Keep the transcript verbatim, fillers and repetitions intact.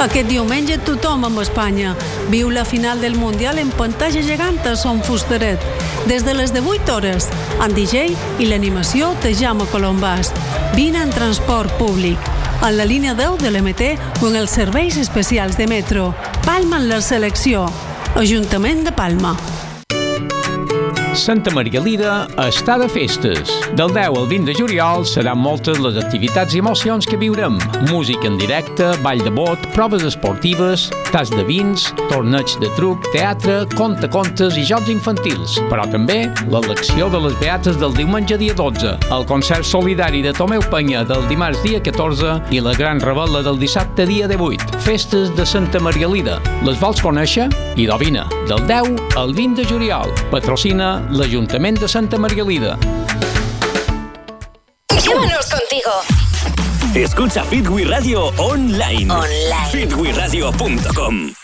Aquest diumenge tothom amb Espanya viu la final del Mundial en pantalla gegant a Son Fustaret. Des de les divuit hores, en D J i l'animació de Jaume Colombàs. Vine en transport públic, en la línia deu de l'M T o en els serveis especials de metro. Palma en la selecció. Ajuntament de Palma. Santa Margalida està de festes. Del deu al vint de juliol seran moltes les activitats i emocions que viurem. Música en directe, ball de bot, proves esportives, tas de vins, torneig de truc, teatre, contacontes i jocs infantils. Però també l'elecció de les beates del diumenge dia dotze, el concert solidari de Tomeu Penya del dimarts dia catorze i la gran revetla del dissabte dia divuit. Festes de Santa Margalida. Les vols conèixer? Idò vine, del deu al vint de juliol. Patrocina l'Ajuntament de Santa Margalida. Llévanos contigo. Escucha Fitwi Radio online. Online. fitwi radio punto com